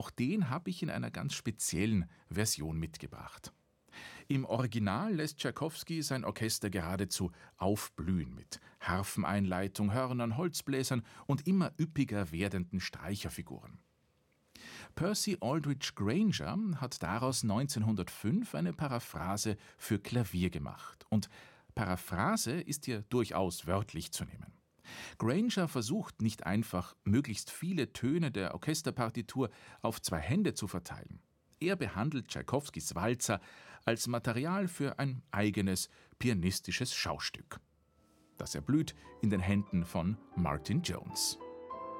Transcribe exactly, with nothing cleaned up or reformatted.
Auch den habe ich in einer ganz speziellen Version mitgebracht. Im Original lässt Tschaikowski sein Orchester geradezu aufblühen mit Harfeneinleitung, Hörnern, Holzbläsern und immer üppiger werdenden Streicherfiguren. Percy Aldrich Granger hat daraus neunzehnhundertfünf eine Paraphrase für Klavier gemacht. Und Paraphrase ist hier durchaus wörtlich zu nehmen. Granger versucht nicht einfach, möglichst viele Töne der Orchesterpartitur auf zwei Hände zu verteilen. Er behandelt Tschaikowskis Walzer als Material für ein eigenes pianistisches Schaustück. Das erblüht in den Händen von Martin Jones.